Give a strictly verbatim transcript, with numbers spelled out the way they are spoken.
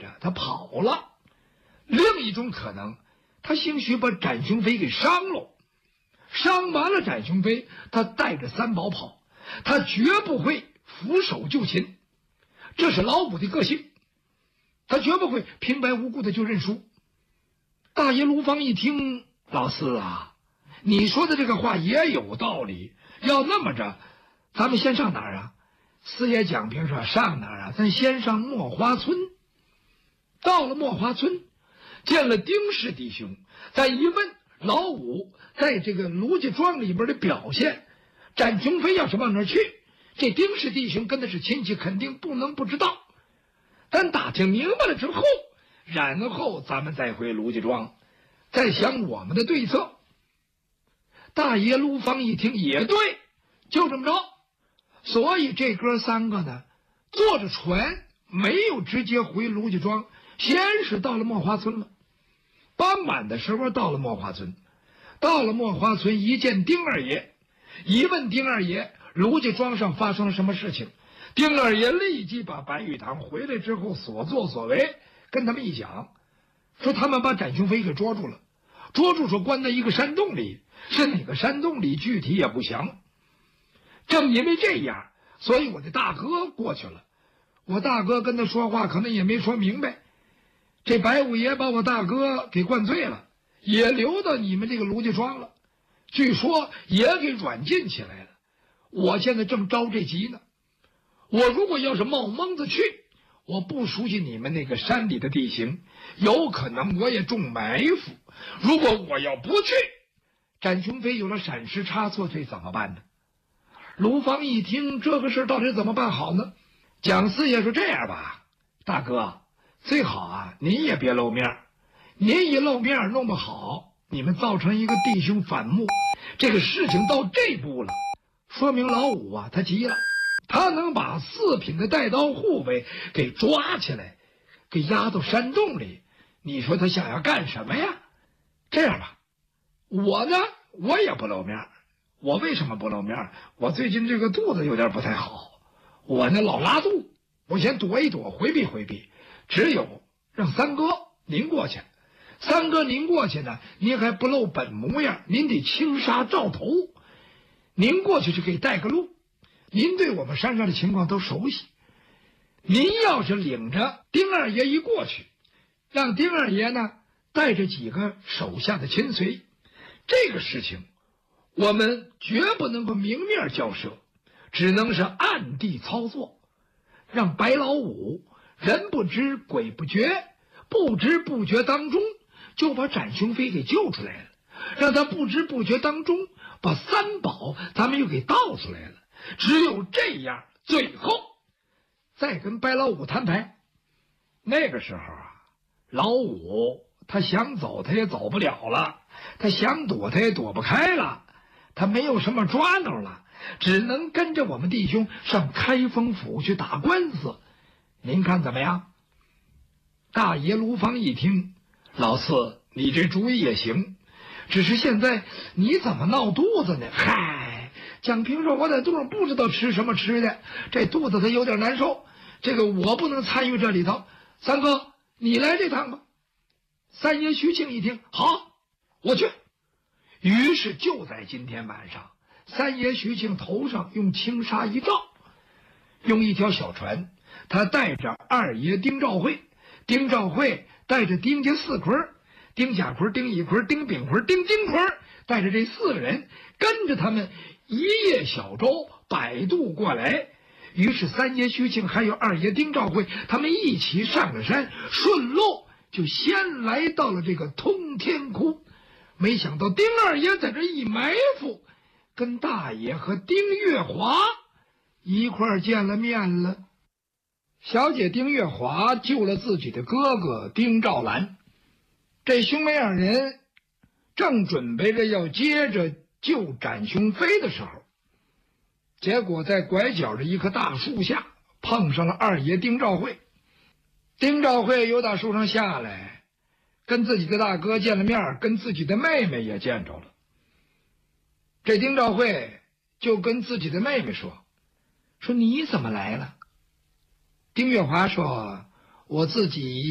着他跑了。另一种可能，他兴许把展雄飞给伤了，伤完了展雄飞，他带着三宝跑，他绝不会俯首就擒，这是老五的个性，他绝不会平白无故的就认输。大爷卢芳一听，老四啊，你说的这个话也有道理，要那么着，咱们先上哪儿啊？四爷讲评说上哪儿啊？咱先上墨花村。到了墨花村，见了丁氏弟兄，再一问老五在这个卢家庄里边的表现，展雄飞要是往那儿去，这丁氏弟兄跟的是亲戚，肯定不能不知道。咱打听明白了之后，然后咱们再回卢家庄，再想我们的对策。大爷卢芳一听也对，就这么着。所以这哥三个呢，坐着船没有直接回卢家庄，先是到了墨花村了。傍晚的时候到了墨花村，到了墨花村一见丁二爷，一问丁二爷卢家庄上发生了什么事情，丁二爷立即把白玉堂回来之后所作所为跟他们一讲，说他们把展雄飞给捉住了，捉住说关在一个山洞里，是哪个山洞里具体也不详。正因为这样，所以我的大哥过去了，我大哥跟他说话可能也没说明白，这白五爷把我大哥给灌醉了，也留到你们这个卢家庄了，据说也给软禁起来了。我现在正着这急呢，我如果要是冒蒙子去，我不熟悉你们那个山里的地形，有可能我也中埋伏。如果我要不去，展雄飞有了闪失差错，这怎么办呢？卢芳一听这个事到底怎么办好呢？蒋四爷说这样吧，大哥最好啊您也别露面，您一露面弄不好你们造成一个弟兄反目，这个事情到这步了，说明老五啊他急了，他能把四品的带刀护卫给抓起来，给押到山洞里，你说他想要干什么呀？这样吧，我呢我也不露面。我为什么不露面？我最近这个肚子有点不太好，我呢老拉肚，我先躲一躲，回避回避。只有让三哥您过去，三哥您过去呢，您还不露本模样，您得轻纱罩头。您过去就给带个路，您对我们山上的情况都熟悉。您要是领着丁二爷一过去，让丁二爷呢带着几个手下的亲随，这个事情我们绝不能够明面交涉，只能是暗地操作，让白老五人不知鬼不觉，不知不觉当中就把展雄飞给救出来了，让他不知不觉当中把三宝咱们又给盗出来了。只有这样，最后再跟白老五摊牌。那个时候啊，老五他想走他也走不了了，他想躲他也躲不开了，他没有什么抓挠了，只能跟着我们弟兄上开封府去打官司。您看怎么样？大爷卢芳一听，老四你这主意也行，只是现在你怎么闹肚子呢？嗨，蒋平说我在肚上不知道吃什么吃的，这肚子他有点难受，这个我不能参与这里头。三哥你来这趟吧。三爷徐庆一听，好，我去。于是就在今天晚上，三爷徐庆头上用轻纱一罩，用一条小船，他带着二爷丁兆会，丁兆会带着丁家四魁，丁甲魁、丁乙魁、丁丙魁、丁金魁，带着这四个人跟着他们一叶小舟摆渡过来。于是三爷徐庆还有二爷丁兆会他们一起上了山，顺路就先来到了这个通天窟。没想到丁二爷在这一埋伏，跟大爷和丁月华一块儿见了面了。小姐丁月华救了自己的哥哥丁兆兰，这兄妹二人正准备着要接着救展雄飞的时候，结果在拐角的一棵大树下碰上了二爷丁兆会。丁兆会由大树上下来，跟自己的大哥见了面，跟自己的妹妹也见着了。这丁兆会就跟自己的妹妹说说你怎么来了？丁月华说我自己